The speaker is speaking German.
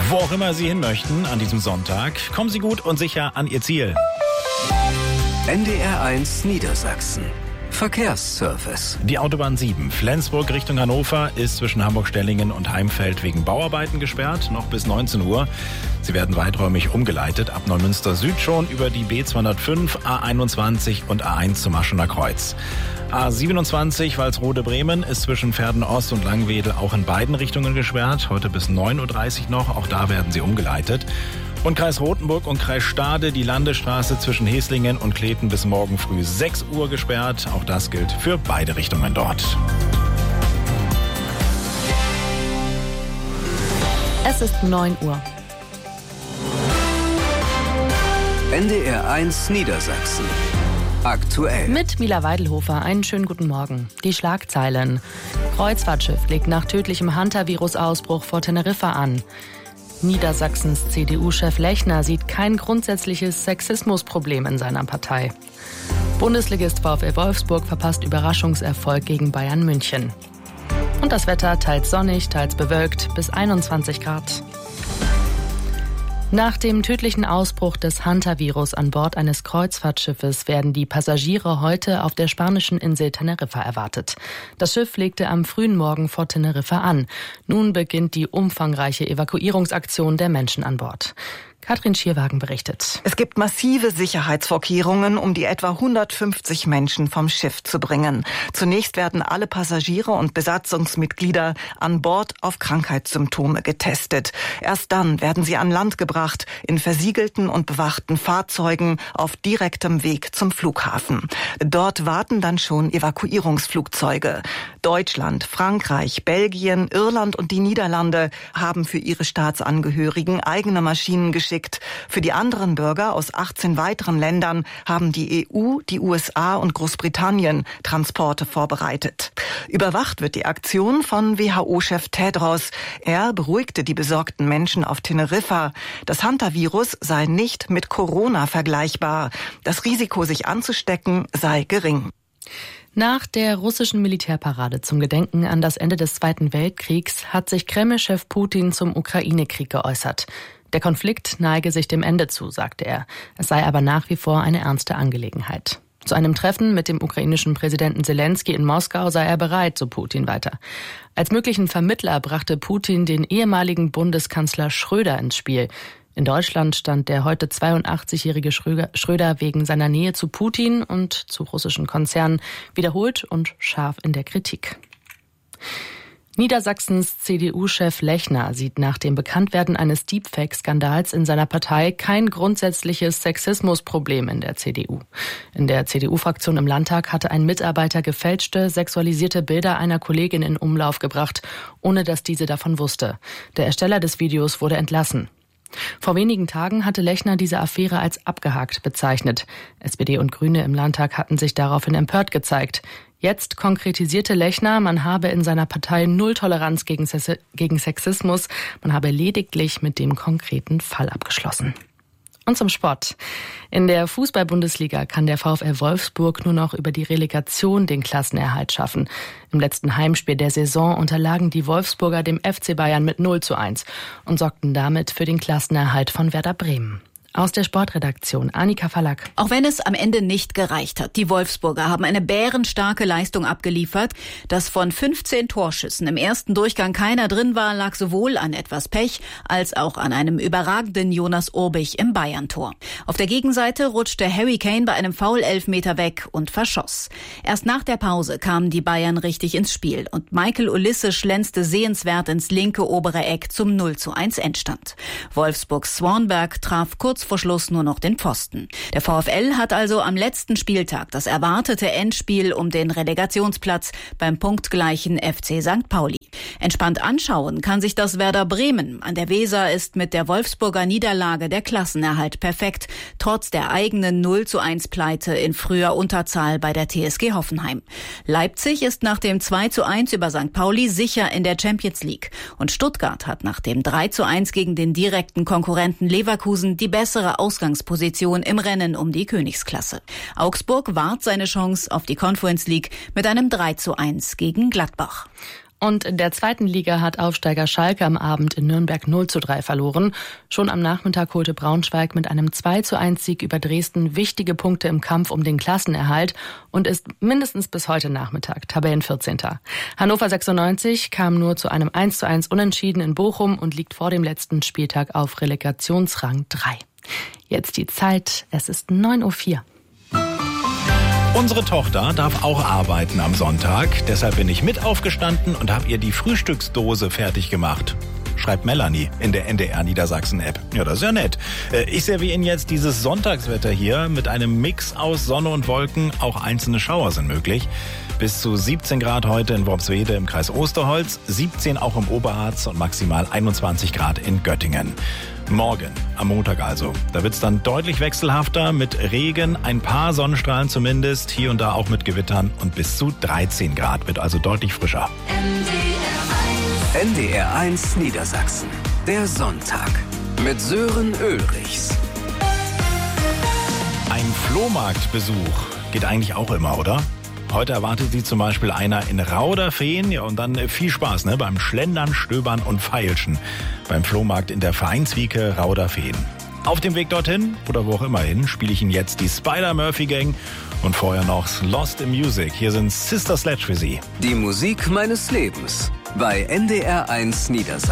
Wo auch immer Sie hin möchten an diesem Sonntag, kommen Sie gut und sicher an Ihr Ziel. NDR1 Niedersachsen. Verkehrsservice. Die Autobahn 7 Flensburg Richtung Hannover ist zwischen Hamburg-Stellingen und Heimfeld wegen Bauarbeiten gesperrt, noch bis 19 Uhr. Sie werden weiträumig umgeleitet, ab Neumünster Süd schon über die B205, A21 und A1 zum Aschener Kreuz. A27 Walsrode-Bremen ist zwischen Verden-Ost und Langwedel auch in beiden Richtungen gesperrt, heute bis 9.30 Uhr noch, auch da werden sie umgeleitet. Und Kreis Rothenburg und Kreis Stade, die Landesstraße zwischen Heslingen und Kleten bis morgen früh 6 Uhr gesperrt. Auch das gilt für beide Richtungen dort. Es ist 9 Uhr. NDR1 Niedersachsen. Aktuell. Mit Mila Weidelhofer, einen schönen guten Morgen. Die Schlagzeilen. Kreuzfahrtschiff legt nach tödlichem Hantavirus-Ausbruch vor Teneriffa an. Niedersachsens CDU-Chef Lechner sieht kein grundsätzliches Sexismusproblem in seiner Partei. Bundesligist VfL Wolfsburg verpasst Überraschungserfolg gegen Bayern München. Und das Wetter teils sonnig, teils bewölkt, bis 21 Grad. Nach dem tödlichen Ausbruch des Hantavirus an Bord eines Kreuzfahrtschiffes werden die Passagiere heute auf der spanischen Insel Teneriffa erwartet. Das Schiff legte am frühen Morgen vor Teneriffa an. Nun beginnt die umfangreiche Evakuierungsaktion der Menschen an Bord. Katrin Schierwagen berichtet. Es gibt massive Sicherheitsvorkehrungen, um die etwa 150 Menschen vom Schiff zu bringen. Zunächst werden alle Passagiere und Besatzungsmitglieder an Bord auf Krankheitssymptome getestet. Erst dann werden sie an Land gebracht, in versiegelten und bewachten Fahrzeugen auf direktem Weg zum Flughafen. Dort warten dann schon Evakuierungsflugzeuge. Deutschland, Frankreich, Belgien, Irland und die Niederlande haben für ihre Staatsangehörigen eigene Maschinen geschickt. Für die anderen Bürger aus 18 weiteren Ländern haben die EU, die USA und Großbritannien Transporte vorbereitet. Überwacht wird die Aktion von WHO-Chef Tedros. Er beruhigte die besorgten Menschen auf Teneriffa. Das Hantavirus sei nicht mit Corona vergleichbar. Das Risiko, sich anzustecken, sei gering. Nach der russischen Militärparade zum Gedenken an das Ende des Zweiten Weltkriegs hat sich Kreml-Chef Putin zum Ukraine-Krieg geäußert. Der Konflikt neige sich dem Ende zu, sagte er. Es sei aber nach wie vor eine ernste Angelegenheit. Zu einem Treffen mit dem ukrainischen Präsidenten Zelensky in Moskau sei er bereit, so Putin weiter. Als möglichen Vermittler brachte Putin den ehemaligen Bundeskanzler Schröder ins Spiel. In Deutschland stand der heute 82-jährige Schröder wegen seiner Nähe zu Putin und zu russischen Konzernen wiederholt und scharf in der Kritik. Niedersachsens CDU-Chef Lechner sieht nach dem Bekanntwerden eines Deepfake-Skandals in seiner Partei kein grundsätzliches Sexismusproblem in der CDU. In der CDU-Fraktion im Landtag hatte ein Mitarbeiter gefälschte, sexualisierte Bilder einer Kollegin in Umlauf gebracht, ohne dass diese davon wusste. Der Ersteller des Videos wurde entlassen. Vor wenigen Tagen hatte Lechner diese Affäre als abgehakt bezeichnet. SPD und Grüne im Landtag hatten sich daraufhin empört gezeigt. Jetzt konkretisierte Lechner, man habe in seiner Partei null Toleranz gegen Sexismus. Man habe lediglich mit dem konkreten Fall abgeschlossen. Und zum Sport. In der Fußball-Bundesliga kann der VfL Wolfsburg nur noch über die Relegation den Klassenerhalt schaffen. Im letzten Heimspiel der Saison unterlagen die Wolfsburger dem FC Bayern mit 0:1 und sorgten damit für den Klassenerhalt von Werder Bremen. Aus der Sportredaktion Annika Verlack. Auch wenn es am Ende nicht gereicht hat. Die Wolfsburger haben eine bärenstarke Leistung abgeliefert. Dass von 15 Torschüssen im ersten Durchgang keiner drin war, lag sowohl an etwas Pech als auch an einem überragenden Jonas Urbich im Bayern-Tor. Auf der Gegenseite rutschte Harry Kane bei einem Foul-Elfmeter weg und verschoss. Erst nach der Pause kamen die Bayern richtig ins Spiel und Michael Ulisse schlänzte sehenswert ins linke obere Eck zum 0:1 Endstand. Wolfsburgs Swanberg traf kurz vor Schluss nur noch den Pfosten. Der VfL hat also am letzten Spieltag das erwartete Endspiel um den Relegationsplatz beim punktgleichen FC St. Pauli. Entspannt anschauen kann sich das Werder Bremen. An der Weser ist mit der Wolfsburger Niederlage der Klassenerhalt perfekt, trotz der eigenen 0:1 Pleite in früher Unterzahl bei der TSG Hoffenheim. Leipzig ist nach dem 2:1 über St. Pauli sicher in der Champions League. Und Stuttgart hat nach dem 3:1 gegen den direkten Konkurrenten Leverkusen die bessere Ausgangsposition im Rennen um die Königsklasse. Augsburg wahrt seine Chance auf die Conference League mit einem 3:1 gegen Gladbach. Und in der zweiten Liga hat Aufsteiger Schalke am Abend in Nürnberg 0:3 verloren. Schon am Nachmittag holte Braunschweig mit einem 2:1-Sieg über Dresden wichtige Punkte im Kampf um den Klassenerhalt und ist mindestens bis heute Nachmittag Tabellenvierzehnter. Hannover 96 kam nur zu einem 1:1 Unentschieden in Bochum und liegt vor dem letzten Spieltag auf Relegationsrang 3. Jetzt die Zeit, es ist 9:04 Uhr. Unsere Tochter darf auch arbeiten am Sonntag. Deshalb bin ich mit aufgestanden und habe ihr die Frühstücksdose fertig gemacht. Schreibt Melanie in der NDR Niedersachsen-App. Ja, das ist ja nett. Ich serviere Ihnen jetzt dieses Sonntagswetter hier mit einem Mix aus Sonne und Wolken. Auch einzelne Schauer sind möglich. Bis zu 17 Grad heute in Worpswede im Kreis Osterholz, 17 auch im Oberharz und maximal 21 Grad in Göttingen. Morgen, am Montag also. Da wird's dann deutlich wechselhafter mit Regen, ein paar Sonnenstrahlen zumindest, hier und da auch mit Gewittern und bis zu 13 Grad, wird also deutlich frischer. NDR 1 Niedersachsen. Der Sonntag. Mit Sören Ulrichs. Ein Flohmarktbesuch geht eigentlich auch immer, oder? Heute erwartet Sie zum Beispiel einer in Rauderfehn. Ja, und dann viel Spaß beim Schlendern, Stöbern und Feilschen beim Flohmarkt in der Vereinswieke Rauderfehn. Auf dem Weg dorthin oder wo auch immer hin spiele ich Ihnen jetzt die Spider-Murphy-Gang und vorher noch Lost in Music. Hier sind Sister Sledge für Sie. Die Musik meines Lebens bei NDR 1 Niedersachsen.